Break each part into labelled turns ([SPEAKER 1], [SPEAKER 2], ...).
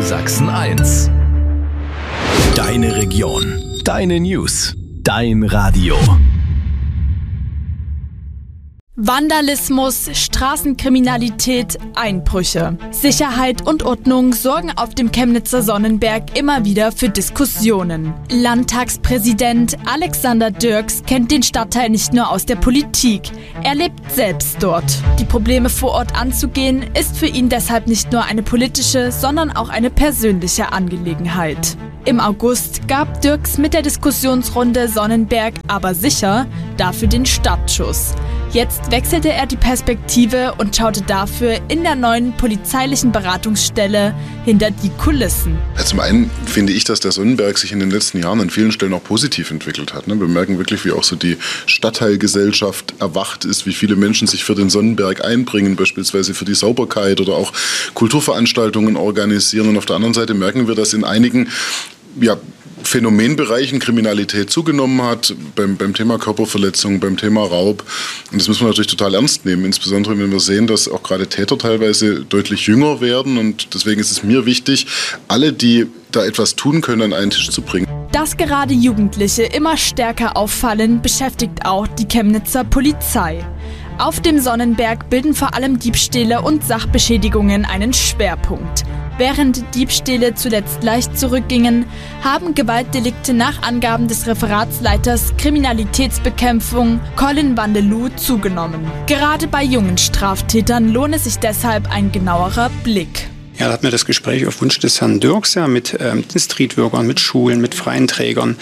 [SPEAKER 1] Sachsen-1. Deine Region, deine News, dein Radio.
[SPEAKER 2] Vandalismus, Straßenkriminalität, Einbrüche. Sicherheit und Ordnung sorgen auf dem Chemnitzer Sonnenberg immer wieder für Diskussionen. Landtagspräsident Alexander Dirks kennt den Stadtteil nicht nur aus der Politik, er lebt selbst dort. Die Probleme vor Ort anzugehen, ist für ihn deshalb nicht nur eine politische, sondern auch eine persönliche Angelegenheit. Im August gab Dirks mit der Diskussionsrunde Sonnenberg aber sicher dafür den Startschuss. Jetzt wechselte er die Perspektive und schaute dafür in der neuen polizeilichen Beratungsstelle hinter die Kulissen.
[SPEAKER 3] Zum einen finde ich, dass der Sonnenberg sich in den letzten Jahren an vielen Stellen auch positiv entwickelt hat. Wir merken wirklich, wie auch so die Stadtteilgesellschaft erwacht ist, wie viele Menschen sich für den Sonnenberg einbringen, beispielsweise für die Sauberkeit oder auch Kulturveranstaltungen organisieren. Und auf der anderen Seite merken wir, dass in einigen Phänomenbereichen Kriminalität zugenommen hat, beim Thema Körperverletzung, beim Thema Raub. Und das müssen wir natürlich total ernst nehmen, insbesondere wenn wir sehen, dass auch gerade Täter teilweise deutlich jünger werden. Und deswegen ist es mir wichtig, alle, die da etwas tun können, an einen Tisch zu bringen.
[SPEAKER 2] Dass gerade Jugendliche immer stärker auffallen, beschäftigt auch die Chemnitzer Polizei. Auf dem Sonnenberg bilden vor allem Diebstähle und Sachbeschädigungen einen Schwerpunkt. Während Diebstähle zuletzt leicht zurückgingen, haben Gewaltdelikte nach Angaben des Referatsleiters Kriminalitätsbekämpfung Colin Vandelou zugenommen. Gerade bei jungen Straftätern lohne sich deshalb ein genauerer Blick.
[SPEAKER 4] Ja, da hatten wir das Gespräch auf Wunsch des Herrn Dirks mit den Streetworkern, mit Schulen, mit freien Trägern.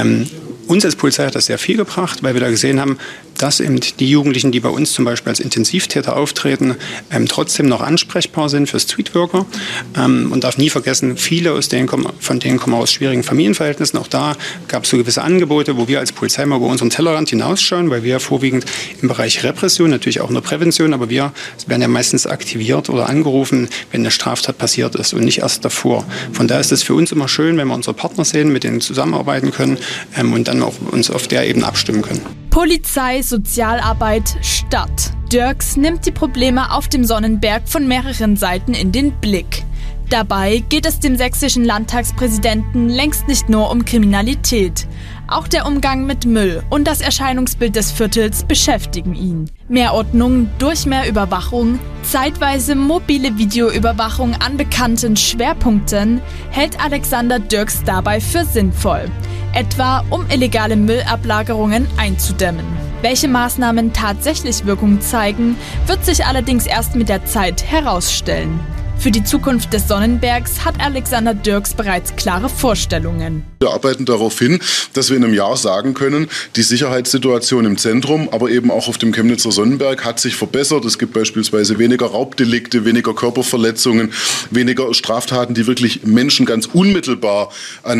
[SPEAKER 4] Uns als Polizei hat das sehr viel gebracht, weil wir da gesehen haben, dass eben die Jugendlichen, die bei uns zum Beispiel als Intensivtäter auftreten, trotzdem noch ansprechbar sind für Streetworker. Und darf nie vergessen, viele von denen kommen aus schwierigen Familienverhältnissen. Auch da gab es so gewisse Angebote, wo wir als Polizei mal über unseren Tellerrand hinausschauen, weil wir vorwiegend im Bereich Repression, natürlich auch in der Prävention, aber wir werden ja meistens aktiviert oder angerufen, wenn eine Straftat passiert ist und nicht erst davor. Von daher ist es für uns immer schön, wenn wir unsere Partner sehen, mit denen zusammenarbeiten können und dann auch uns auf der Ebene abstimmen können.
[SPEAKER 2] Polizei, Sozialarbeit, Stadt. Dirks nimmt die Probleme auf dem Sonnenberg von mehreren Seiten in den Blick. Dabei geht es dem sächsischen Landtagspräsidenten längst nicht nur um Kriminalität. Auch der Umgang mit Müll und das Erscheinungsbild des Viertels beschäftigen ihn. Mehr Ordnung durch mehr Überwachung, zeitweise mobile Videoüberwachung an bekannten Schwerpunkten hält Alexander Dirks dabei für sinnvoll. Etwa um illegale Müllablagerungen einzudämmen. Welche Maßnahmen tatsächlich Wirkung zeigen, wird sich allerdings erst mit der Zeit herausstellen. Für die Zukunft des Sonnenbergs hat Alexander Dirks bereits klare Vorstellungen.
[SPEAKER 3] Wir arbeiten darauf hin, dass wir in einem Jahr sagen können, die Sicherheitssituation im Zentrum, aber eben auch auf dem Chemnitzer Sonnenberg hat sich verbessert. Es gibt beispielsweise weniger Raubdelikte, weniger Körperverletzungen, weniger Straftaten, die wirklich Menschen ganz unmittelbar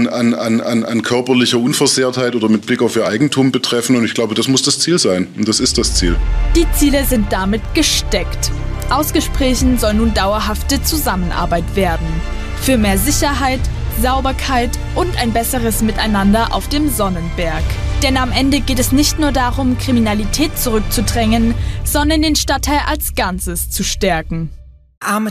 [SPEAKER 3] an körperlicher Unversehrtheit oder mit Blick auf ihr Eigentum betreffen. Und ich glaube, das muss das Ziel sein. Und das ist das Ziel.
[SPEAKER 2] Die Ziele sind damit gesteckt. Aus Gesprächen soll nun dauerhafte Zusammenarbeit werden. Für mehr Sicherheit, Sauberkeit und ein besseres Miteinander auf dem Sonnenberg. Denn am Ende geht es nicht nur darum, Kriminalität zurückzudrängen, sondern den Stadtteil als Ganzes zu stärken.